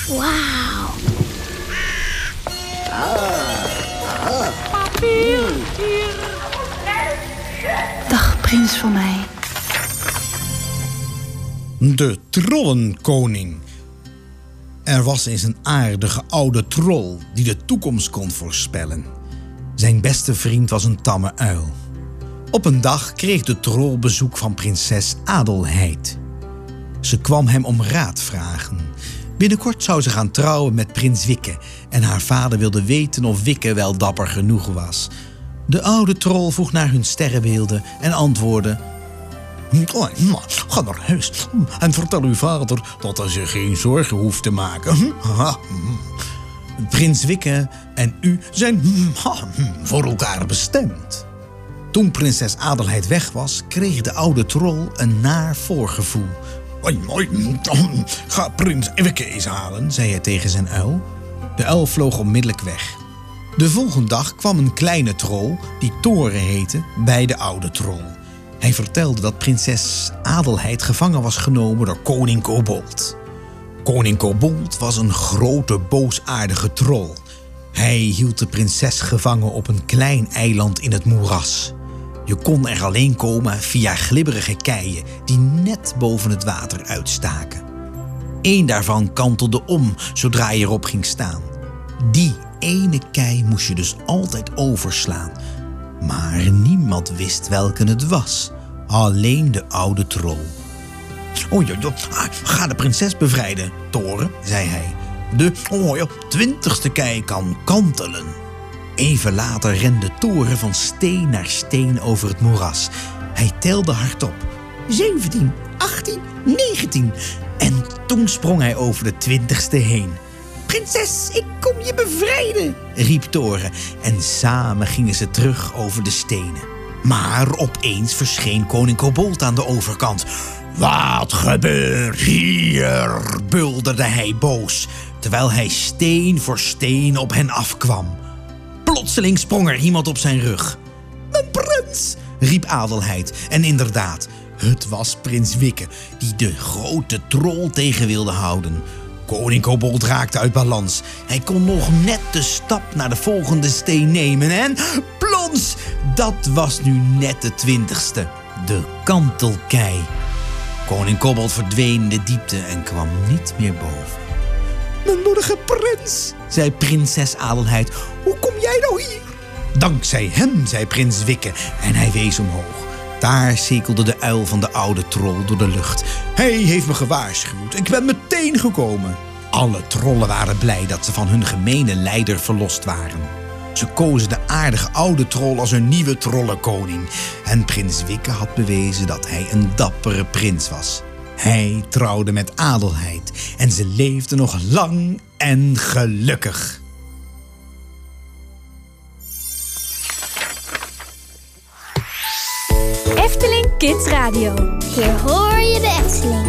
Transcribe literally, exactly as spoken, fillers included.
Wauw. Papier, hier. Dag, prins van mij. De Trollenkoning. Er was eens een aardige oude troll die de toekomst kon voorspellen. Zijn beste vriend was een tamme uil. Op een dag kreeg de troll bezoek van prinses Adelheid. Ze kwam hem om raad vragen. Binnenkort zou ze gaan trouwen met prins Wikke en haar vader wilde weten of Wikke wel dapper genoeg was. De oude troll vroeg naar hun sterrenbeelden en antwoordde: Oh, ga naar huis en vertel uw vader dat hij zich geen zorgen hoeft te maken. Prins Wikke en u zijn voor elkaar bestemd. Toen prinses Adelheid weg was, kreeg de oude troll een naar voorgevoel. Ga prins Wikke eens halen, zei hij tegen zijn uil. De uil vloog onmiddellijk weg. De volgende dag kwam een kleine troll, die Toren heette, bij de oude troll. Hij vertelde dat prinses Adelheid gevangen was genomen door koning Kobold. Koning Kobold was een grote, boosaardige troll. Hij hield de prinses gevangen op een klein eiland in het moeras. Je kon er alleen komen via glibberige keien die net boven het water uitstaken. Eén daarvan kantelde om zodra je erop ging staan. Die ene kei moest je dus altijd overslaan. Maar niemand wist welke het was. Alleen de oude troll. Oh ja, ga de prinses bevrijden, Toren, zei hij. De oh ja, twintigste kei kan kantelen. Even later rende Toren van steen naar steen over het moeras. Hij telde hardop. zeventien, achttien, negentien. En toen sprong hij over de twintigste heen. Prinses, ik kom je bevrijden, riep Toren. En samen gingen ze terug over de stenen. Maar opeens verscheen koning Kobold aan de overkant. Wat gebeurt hier? Bulderde hij boos, terwijl hij steen voor steen op hen afkwam. Plotseling sprong er iemand op zijn rug. Mijn prins, riep Adelheid. En inderdaad, het was prins Wikke, die de grote troll tegen wilde houden. Koning Kobold raakte uit balans. Hij kon nog net de stap naar de volgende steen nemen en plons! Dat was nu net de twintigste, de kantelkei. Koning Kobold verdween in de diepte en kwam niet meer boven. Mijn moedige prins, zei prinses Adelheid, hoe kom jij nou hier? Dankzij hem, zei prins Wikke en hij wees omhoog. Daar cirkelde de uil van de oude troll door de lucht. Hij heeft me gewaarschuwd. Ik ben meteen gekomen. Alle trollen waren blij dat ze van hun gemene leider verlost waren. Ze kozen de aardige oude troll als hun nieuwe trollenkoning. En prins Wikke had bewezen dat hij een dappere prins was. Hij trouwde met Adelheid en ze leefden nog lang en gelukkig. Efteling Kids Radio. Hier hoor je de Efteling.